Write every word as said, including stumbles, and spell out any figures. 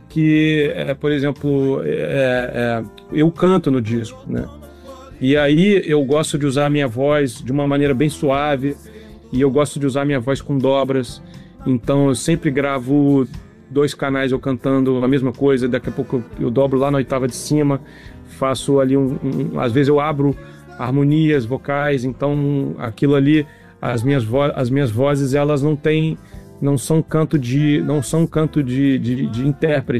que, é, por exemplo, é, é, eu canto no disco, né? E aí eu gosto de usar a minha voz de uma maneira bem suave, e eu gosto de usar a minha voz com dobras. Então eu sempre gravo dois canais eu cantando a mesma coisa, daqui a pouco eu, eu dobro lá na oitava de cima, faço ali um, um às vezes eu abro harmonias vocais, então aquilo ali, as minhas, vo as minhas vozes, elas não têm, não são canto de, não são canto de, de, de intérprete.